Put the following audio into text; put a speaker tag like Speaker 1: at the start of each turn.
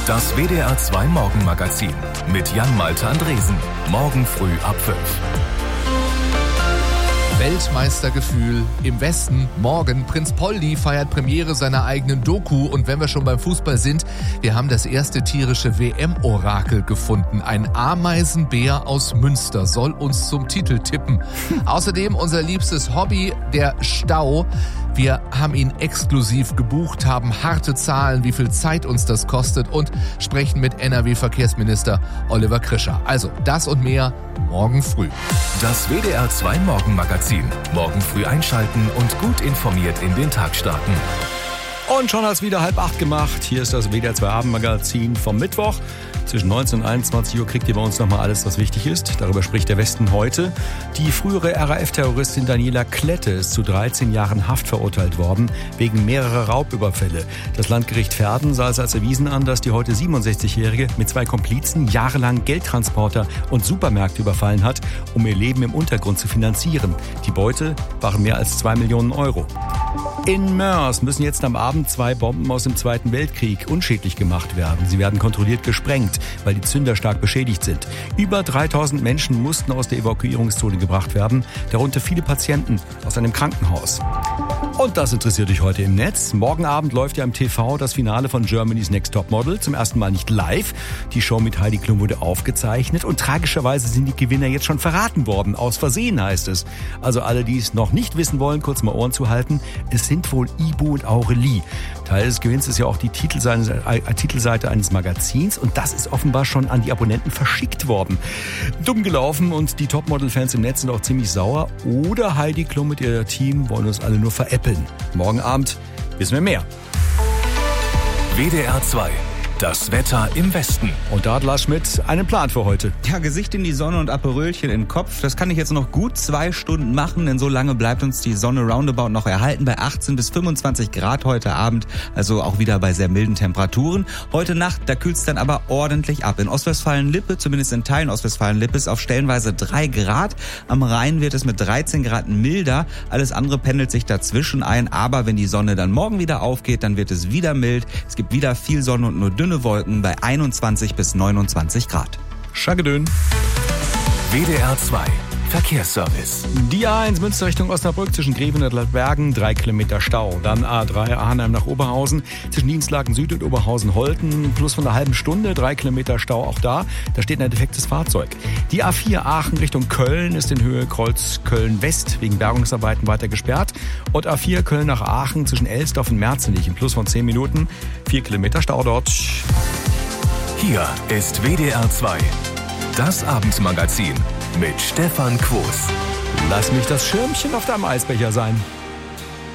Speaker 1: Das WDR 2 Morgenmagazin mit Jan-Malte Andresen. Morgen früh ab 5.
Speaker 2: Weltmeistergefühl im Westen. Morgen, Prinz Poldi feiert Premiere seiner eigenen Doku. Und wenn wir schon beim Fußball sind, wir haben das erste tierische WM-Orakel gefunden. Ein Ameisenbär aus Münster soll uns zum Titel tippen. Außerdem unser liebstes Hobby, der Stau. Wir haben ihn exklusiv gebucht, haben harte Zahlen, wie viel Zeit uns das kostet und sprechen mit NRW-Verkehrsminister Oliver Krischer. Also das und mehr morgen früh.
Speaker 1: Das WDR 2 Morgenmagazin. Morgen früh einschalten und gut informiert in den Tag starten.
Speaker 3: Und schon hat's wieder 7:30 gemacht. Hier ist das WDR 2 Abendmagazin vom Mittwoch. Zwischen 19 und 21 Uhr kriegt ihr bei uns nochmal alles, was wichtig ist. Darüber spricht der Westen heute. Die frühere RAF-Terroristin Daniela Klette ist zu 13 Jahren Haft verurteilt worden, wegen mehrerer Raubüberfälle. Das Landgericht Verden sah es als erwiesen an, dass die heute 67-Jährige mit 2 Komplizen jahrelang Geldtransporter und Supermärkte überfallen hat, um ihr Leben im Untergrund zu finanzieren. Die Beute waren mehr als 2 Millionen Euro. In Moers müssen jetzt am Abend 2 Bomben aus dem Zweiten Weltkrieg unschädlich gemacht werden. Sie werden kontrolliert gesprengt, weil die Zünder stark beschädigt sind. Über 3000 Menschen mussten aus der Evakuierungszone gebracht werden, darunter viele Patienten aus einem Krankenhaus. Und das interessiert euch heute im Netz. Morgen Abend läuft ja im TV das Finale von Germany's Next Topmodel. Zum ersten Mal nicht live. Die Show mit Heidi Klum wurde aufgezeichnet und tragischerweise sind die Gewinner jetzt schon verraten worden. Aus Versehen heißt es. Also alle, die es noch nicht wissen wollen, kurz mal Ohren zuhalten. Es sind wohl Ibo und Aurelie. Teil des Gewinns ist ja auch die Titelseite eines Magazins und das ist offenbar schon an die Abonnenten verschickt worden. Dumm gelaufen und die Topmodel-Fans im Netz sind auch ziemlich sauer. Oder Heidi Klum mit ihr Team wollen uns alle nur veräppeln. Morgen Abend wissen wir mehr.
Speaker 1: WDR 2. Das Wetter im Westen.
Speaker 3: Und da hat Lars Schmidt einen Plan für heute.
Speaker 4: Ja, Gesicht in die Sonne und Aperölchen in den Kopf. Das kann ich jetzt noch gut 2 Stunden machen, denn so lange bleibt uns die Sonne roundabout noch erhalten bei 18 bis 25 Grad heute Abend. Also auch wieder bei sehr milden Temperaturen. Heute Nacht, da kühlt's dann aber ordentlich ab. In Ostwestfalen-Lippe, zumindest in Teilen Ostwestfalen-Lippe, ist auf stellenweise 3 Grad. Am Rhein wird es mit 13 Grad milder. Alles andere pendelt sich dazwischen ein. Aber wenn die Sonne dann morgen wieder aufgeht, dann wird es wieder mild. Es gibt wieder viel Sonne und nur dünne Wolken bei 21 bis 29 Grad.
Speaker 3: Schagedön.
Speaker 1: WDR 2. Verkehrsservice.
Speaker 3: Die A1 Münster Richtung Osnabrück zwischen Greven und Ladbergen, 3 Kilometer Stau. Dann A3 Arnheim nach Oberhausen zwischen Dienstlaken Süd und Oberhausen-Holten plus von einer halben Stunde, 3 Kilometer Stau auch da. Da steht ein defektes Fahrzeug. Die A4 Aachen Richtung Köln ist in Höhe Kreuz Köln-West wegen Bergungsarbeiten weiter gesperrt. Und A4 Köln nach Aachen zwischen Elsdorf und Merzenich im plus von 10 Minuten, 4 Kilometer Stau dort.
Speaker 1: Hier ist WDR 2. Das Abendmagazin mit Stefan Quos.
Speaker 3: Lass mich das Schirmchen auf deinem Eisbecher sein.